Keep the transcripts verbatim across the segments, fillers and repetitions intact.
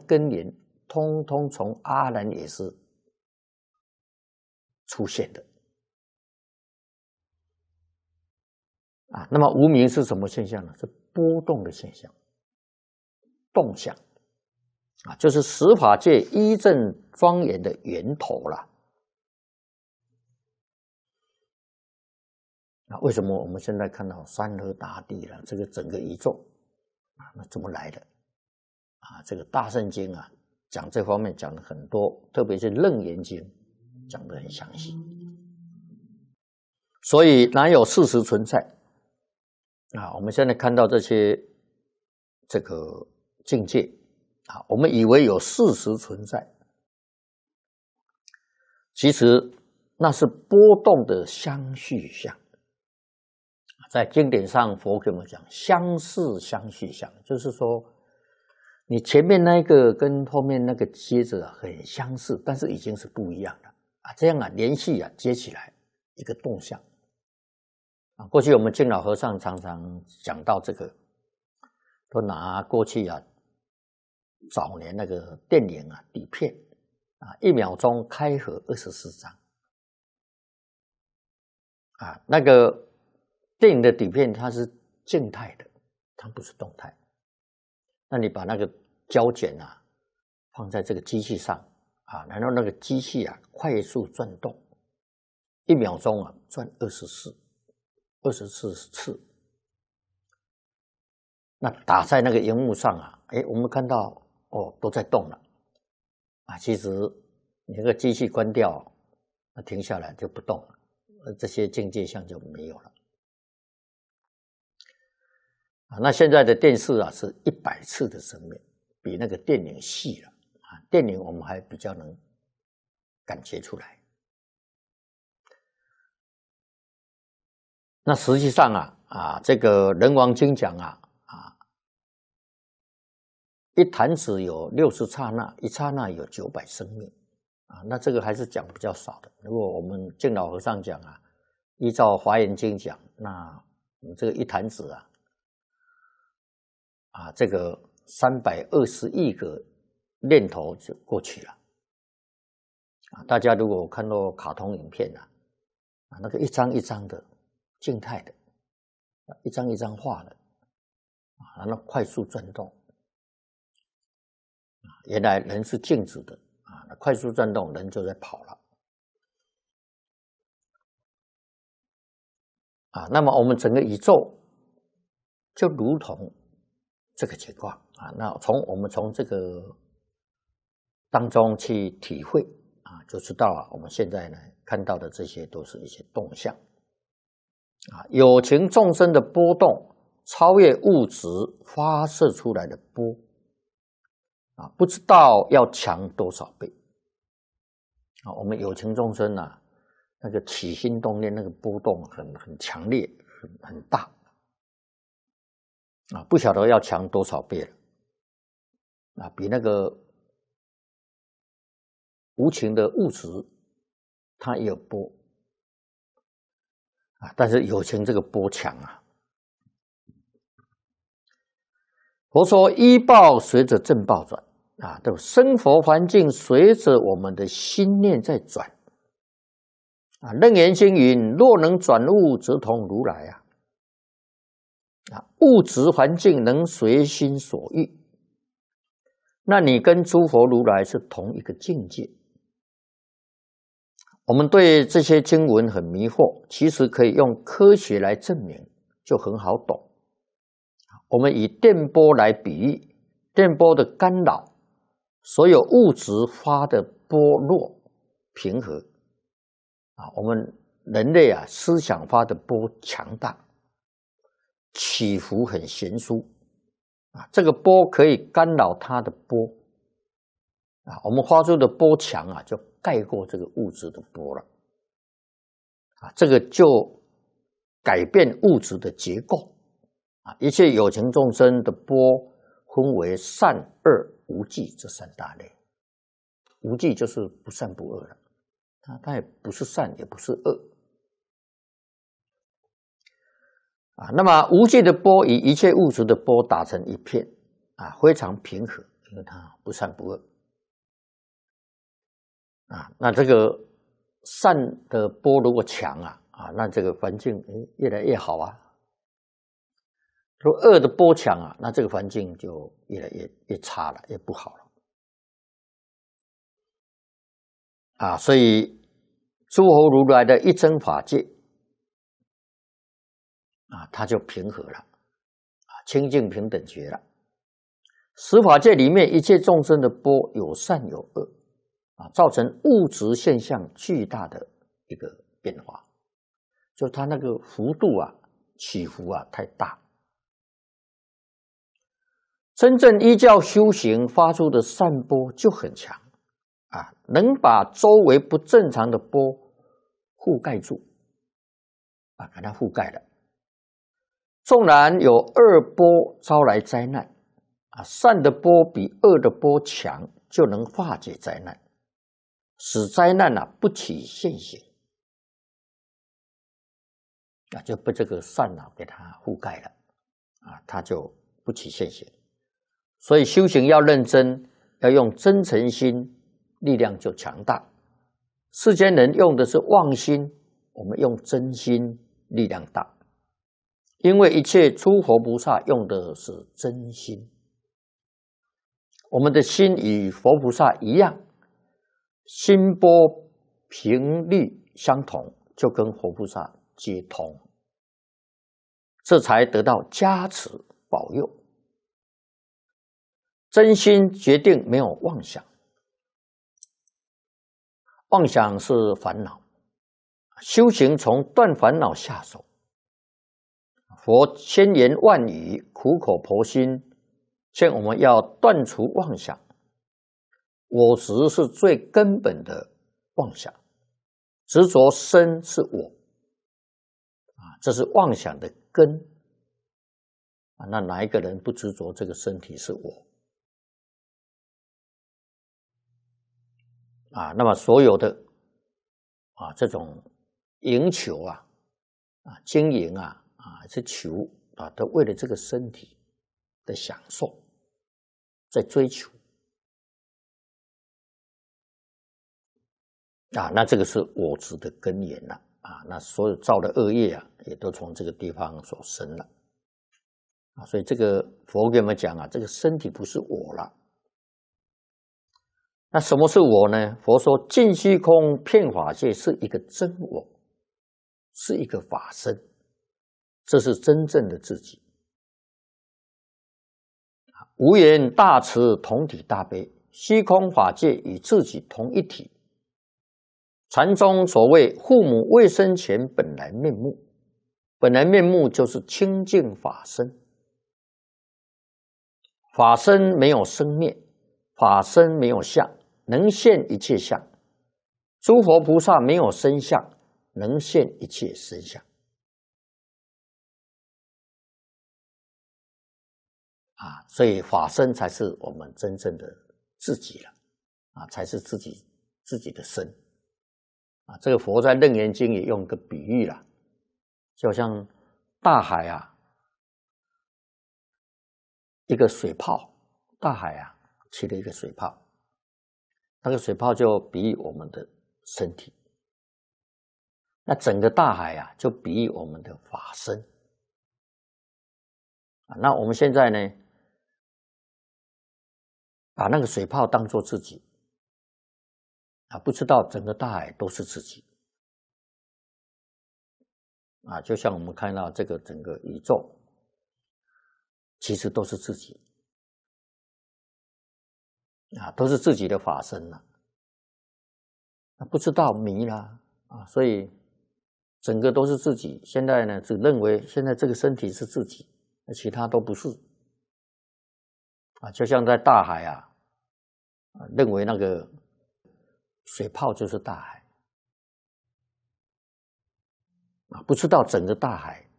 根源，通通从阿难也是出现的啊。那么无明是什么现象呢？是波动的现象，动向啊，就是十法界一正庄严的源头了。那为什么我们现在看到山河大地了，这个整个宇宙啊，那怎么来的？啊，这个大圣经啊，讲这方面讲的很多，特别是楞严经讲的很详细。所以哪有事实存在啊？我们现在看到这些这个境界啊，我们以为有事实存在，其实那是波动的相续相。在经典上，佛给我们讲相似相续相，就是说，你前面那个跟后面那个接着很相似，但是已经是不一样了啊。这样啊，联系啊，接起来一个动向啊。过去我们净老和尚常常讲到这个，都拿过去啊早年那个电影啊底片啊，一秒钟开合二十四张啊，那个。电影的底片它是静态的，它不是动态。那你把那个胶卷啊放在这个机器上啊，然后那个机器啊快速转动，一秒钟啊转二十四，二十四次。那打在那个荧幕上啊，哎，我们看到哦都在动了啊。其实你那个机器关掉，那停下来就不动了，这些境界相就没有了。啊，那现在的电视啊是一百次的生命，比那个电影细了啊。电影我们还比较能感觉出来。那实际上啊啊，这个人王经讲啊啊，一弹指有六十刹那，一刹那有九百生命啊。那这个还是讲比较少的。如果我们净老和尚讲啊，依照华严经讲，那我们这个一弹指啊。啊，这个三百二十亿个念头就过去了啊！大家如果看到卡通影片啊，啊，那个一张一张的静态的，一张一张画的啊，然后快速转动啊，原来人是静止的啊，那快速转动，人就在跑了啊。那么我们整个宇宙就如同。这个情况啊，那从我们从这个当中去体会啊，就知道啊，我们现在呢看到的这些都是一些动向啊，有情众生的波动超越物质发射出来的波啊，不知道要强多少倍啊。我们有情众生啊，那个起心动念那个波动很很强烈，很很大。啊，不晓得要强多少倍了，啊，比那个无情的物质，它也有波，啊，但是有情这个波强啊。佛说依报随着正报转啊，对吧？生活环境随着我们的心念在转啊。楞严经云：若能转物，则同如来啊。啊，物质环境能随心所欲，那你跟诸佛如来是同一个境界。我们对这些经文很迷惑，其实可以用科学来证明，就很好懂。我们以电波来比喻，电波的干扰，所有物质发的波弱平和啊，我们人类啊思想发的波强大。起伏很悬殊啊，这个波可以干扰它的波啊，我们发出的波强啊，就盖过这个物质的波了啊，这个就改变物质的结构啊。一切有情众生的波分为善恶无记这三大类，无记就是不善不恶了，它它也不是善也不是恶。啊，那么无界的波与一切物质的波打成一片啊，非常平和， 因为它不善不恶啊。那这个善的波如果强啊啊，那这个环境越来越好啊。如果恶的波强啊，那这个环境就越来越越差了，越不好了啊。所以诸佛如来的一真法界啊，它就平和了啊，清净平等觉了。十法界里面一切众生的波有善有恶啊，造成物质现象巨大的一个变化，就它那个幅度啊起伏啊太大。真正依教修行发出的善波就很强啊，能把周围不正常的波覆盖住啊，把它覆盖了。纵然有恶波招来灾难啊，善的波比恶的波强，就能化解灾难，使灾难啊不起现行啊，就被这个善啊给它覆盖了啊，它就不起现行。所以修行要认真，要用真诚心，力量就强大。世间人用的是妄心，我们用真心，力量大。因为一切诸佛菩萨用的是真心，我们的心与佛菩萨一样，心波频率相同，就跟佛菩萨接通，这才得到加持保佑。真心决定没有妄想，妄想是烦恼，修行从断烦恼下手。佛千言万语，苦口婆心，劝我们要断除妄想。我执是最根本的妄想，执着身是我啊，这是妄想的根啊。那哪一个人不执着这个身体是我？啊，那么所有的啊这种营求啊啊经营啊啊是求啊，都为了这个身体的享受在追求啊，那这个是我执的根源了啊，那所有造的恶业啊，也都从这个地方所生了啊，所以这个佛给我们讲啊，这个身体不是我了。那什么是我呢？佛说尽虚空遍法界是一个真我，是一个法身，这是真正的自己。无缘大慈同体大悲，虚空法界与自己同一体。禅宗所谓父母未生前本来面目，本来面目就是清净法身。法身没有生灭，法身没有相，能现一切相。诸佛菩萨没有身相，能现一切身相。啊，所以法身才是我们真正的自己了，啊，才是自己自己的身。啊，这个佛在《楞严经》也用个比喻了，就像大海啊，一个水泡，大海啊起了一个水泡，那个水泡就比喻我们的身体，那整个大海啊就比喻我们的法身。啊，那我们现在呢，把那个水泡当作自己啊，不知道整个大海都是自己啊，就像我们看到这个整个宇宙，其实都是自己啊，都是自己的法身了，啊，不知道迷了啊，所以整个都是自己。现在呢，只认为现在这个身体是自己，其他都不是啊，就像在大海啊，认为那个水泡就是大海啊，不知道整个大海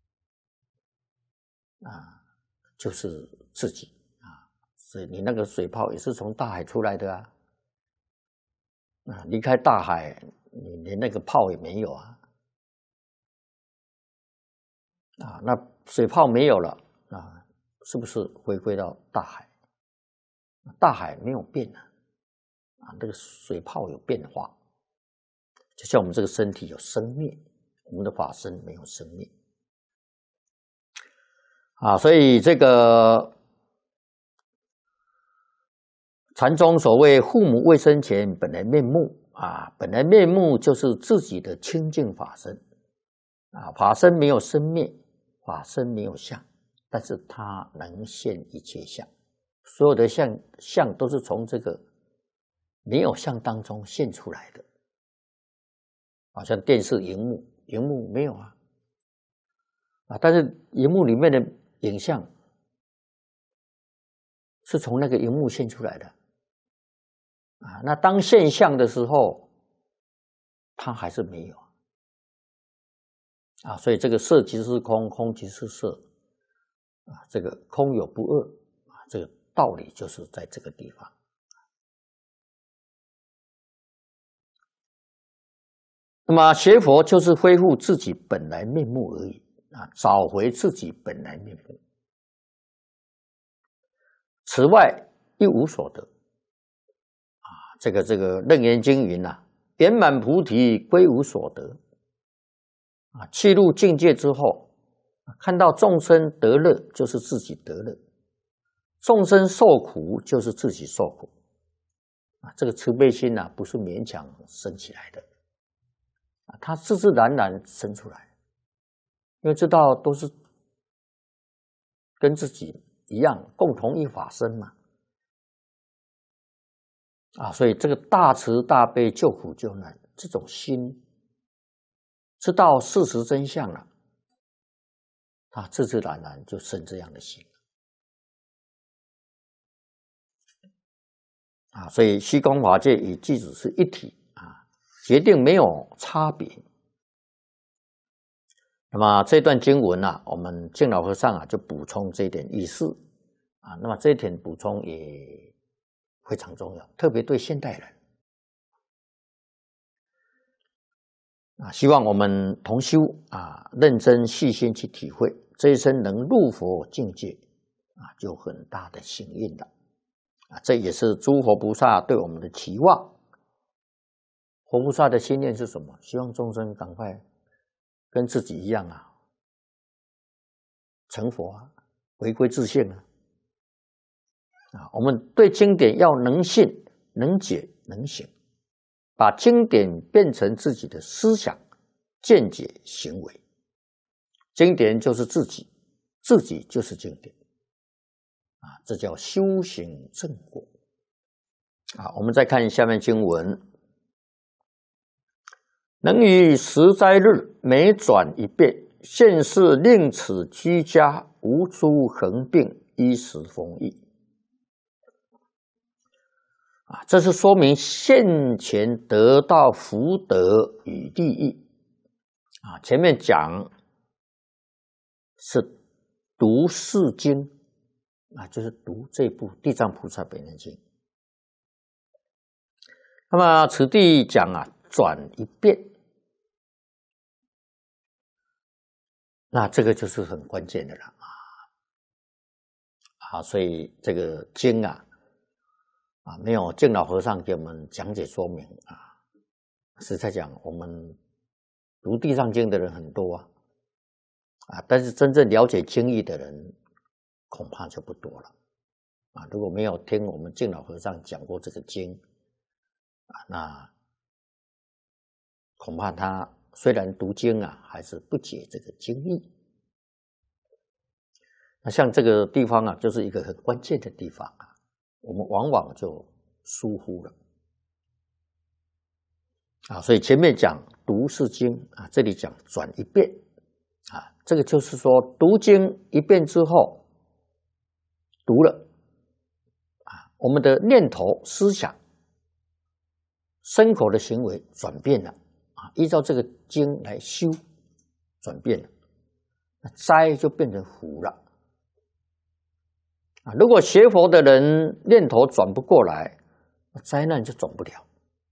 啊就是自己啊，所以你那个水泡也是从大海出来的啊，啊，离开大海，你连那个泡也没有啊，啊，那水泡没有了啊，是不是回归到大海？ 大海没有变啊，啊，这个水泡有变化，就像我们这个身体有生灭，我们的法身没有生灭啊，所以这个禅宗所谓父母未生前本来面目啊，本来面目就是自己的清净法身啊，法身没有生灭，法身没有相，但是它能现一切相，所有的相相都是从这个没有相当中现出来的，好像电视荧幕，荧幕没有啊，啊，但是荧幕里面的影像是从那个荧幕现出来的啊，那当现象的时候，它还是没有啊，所以这个色即是空，空即是色啊，这个空有不二啊，这个道理就是在这个地方。那么学佛就是恢复自己本来面目而已啊，找回自己本来面目。此外一无所得啊，这个这个楞严经云啊，圆满菩提归无所得啊，契入境界之后，看到众生得乐就是自己得乐，众生受苦就是自己受苦啊，这个慈悲心啊，不是勉强生起来的啊，它自自然然生出来，因为知道都是跟自己一样，共同一法身嘛啊，所以这个大慈大悲救苦救难这种心，知道事实真相了，他自自然然就生这样的心啊，所以虚空法界与具足是一体啊，决定没有差别。那么这段经文啊，我们净老和尚啊就补充这一点意思啊，那么这一点补充也非常重要，特别对现代人啊，希望我们同修啊，认真细心去体会，这一生能入佛境界啊，就很大的幸运了啊，这也是诸佛菩萨对我们的期望。佛菩萨的心念是什么？希望众生赶快跟自己一样啊，成佛啊，回归自性啊！啊，我们对经典要能信、能解、能行，把经典变成自己的思想、见解、行为。经典就是自己，自己就是经典啊，这叫修行正果啊。我们再看下面经文。能于十斋日每转一遍，现世令此居家无诸横病，衣食丰裕。啊，这是说明现前得到福德与利益啊。前面讲是读四经啊，就是读这部《地藏菩萨本愿经》。那么此地讲啊，转一遍。那这个就是很关键的了啊！啊，所以这个经啊，啊，没有净老和尚给我们讲解说明啊。实在讲，我们读地藏经的人很多啊，啊，但是真正了解经义的人恐怕就不多了啊。如果没有听我们净老和尚讲过这个经啊，那恐怕他虽然读经啊，还是不解这个经义。那像这个地方啊，就是一个很关键的地方啊，我们往往就疏忽了啊。所以前面讲读是经啊，这里讲转一遍啊，这个就是说读经一遍之后，读了啊，我们的念头、思想、身口的行为转变了啊，依照这个经来修，转变了，那灾就变成福了啊。如果学佛的人念头转不过来，灾难就转不了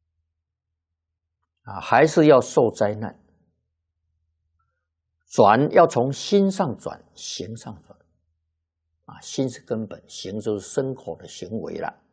啊，还是要受灾难。转要从心上转，行上转啊，心是根本，行就是身口的行为了。